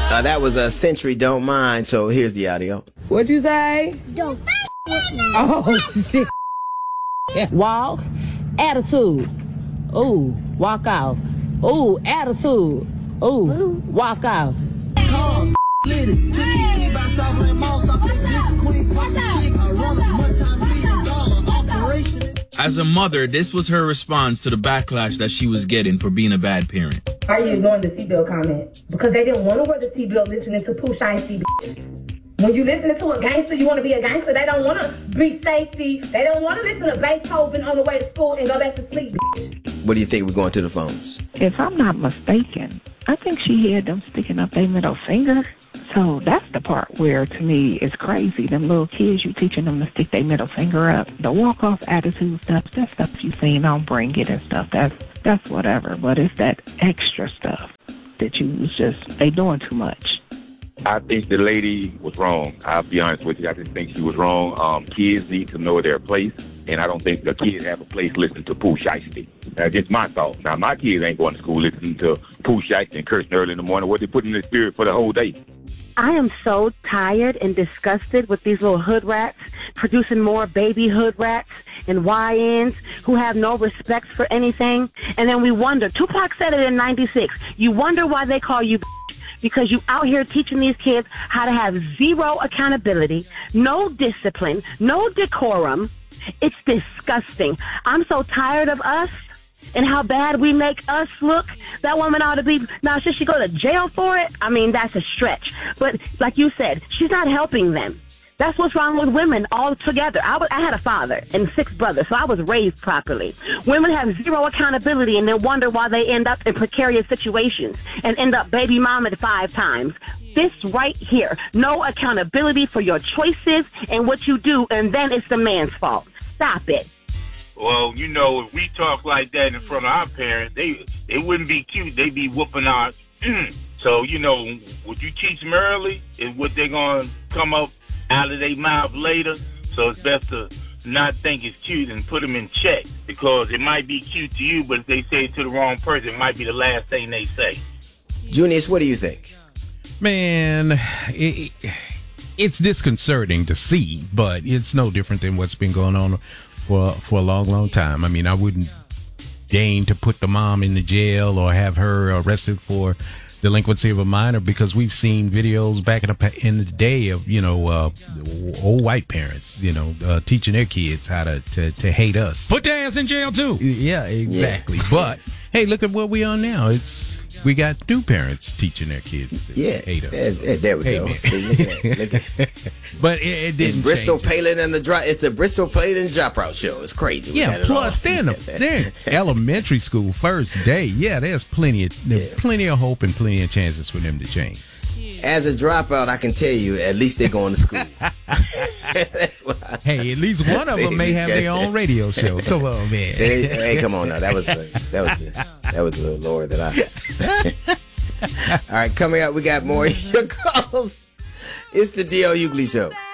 That was a Century Don't Mind, so here's the audio. What'd you say? Don't with me. Oh, shit. Walk. Attitude. Ooh, walk off. Ooh, attitude. Ooh, walk off. As a mother, this was her response to the backlash that she was getting for being a bad parent. Why are you ignoring the seatbelt comment? Because they didn't want to wear the seatbelt listening to Pooh Shiesty. When you listening to a gangster, you want to be a gangster. They don't want to be safety. They don't want to listen to Beethoven on the way to school and go back to sleep. What do you think? We're going to the phones. If I'm not mistaken, I think she had them sticking up their middle finger. So that's the part where, to me, is crazy. Them little kids, you teaching them to stick their middle finger up. The walk-off attitude stuff, that stuff you seen on Bring It and stuff, that's whatever. But it's that extra stuff that they doing too much. I think the lady was wrong. I'll be honest with you. I just think she was wrong. Kids need to know their place, and I don't think the kids have a place listening to Pooh Shiesty. That's just my thought. Now, my kids ain't going to school listening to Pooh Shiesty and cursing early in the morning. What they put in their spirit for the whole day. I am so tired and disgusted with these little hood rats producing more baby hood rats and YNs who have no respect for anything. And then we wonder, Tupac said it in 96, you wonder why they call you because you out here teaching these kids how to have zero accountability, no discipline, no decorum. It's disgusting. I'm so tired of us and how bad we make us look. That woman ought to be, now should she go to jail for it? I mean, that's a stretch. But like you said, she's not helping them. That's what's wrong with women altogether. I had a father and 6 brothers, so I was raised properly. Women have zero accountability and then wonder why they end up in precarious situations and end up baby mama 5 times. This right here, no accountability for your choices and what you do, and then it's the man's fault. Stop it. Well, you know, if we talk like that in front of our parents, they wouldn't be cute. They'd be whooping our... So, you know, what you teach them early is what they're going to come up out of their mouth later. So it's best to not think it's cute and put them in check, because it might be cute to you, but if they say it to the wrong person, it might be the last thing they say. Junius, what do you think? Man, it's disconcerting to see, but it's no different than what's been going on for a long time. I mean, I wouldn't deign to put the mom in the jail or have her arrested for delinquency of a minor, because we've seen videos back in the day of, you know, old white parents, you know, teaching their kids how to hate us. Put their ass in jail too. Yeah, exactly. Yeah. But hey, look at what we are now. We got new parents teaching their kids to hate us. There we go. See, look at that. But it didn't. It's Bristol change Palin and the drop. It's the Bristol Palin and Drop Out show. It's crazy. Yeah. Plus, they're in elementary school first day. Yeah, there's plenty of hope and plenty of chances for them to change. As a dropout, I can tell you, at least they're going to school. That's what hey, at least one of them may have their own radio show. Come on, man. Hey, come on now. That was a little lower than I. All right, coming up, we got more of your calls. It's the D.L. Hughley Show.